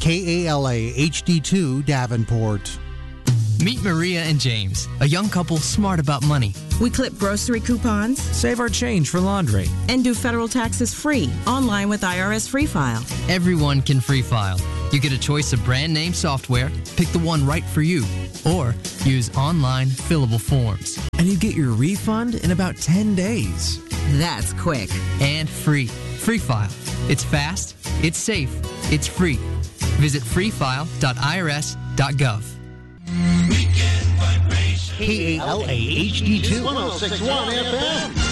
KALA HD2 Davenport. Meet Maria and James, a young couple smart about money. We clip grocery coupons, save our change for laundry, and do federal taxes free online with IRS Free File. Everyone can free file. You get a choice of brand name software, pick the one right for you, or use online fillable forms. And you get your refund in about 10 days. That's quick. And free. Free File. It's fast, it's safe, it's free. Visit freefile.irs.gov. KALA HD2 106.1 FM.